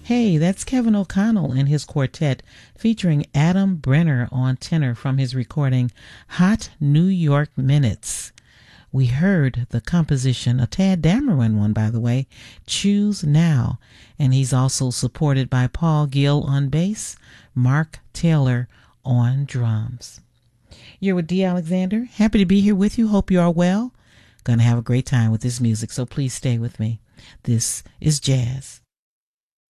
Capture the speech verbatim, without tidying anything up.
Hey, that's Kevin O'Connell and his quartet featuring Adam Brenner on tenor from his recording Hot New York Minutes. We heard the composition, a Tad Dameron one, by the way, Choose Now, and he's also supported by Paul Gill on bass, Mark Taylor on drums. You're with Dee Alexander. Happy to be here with you. Hope you are well. Gonna have a great time with this music, so please stay with me. This is jazz.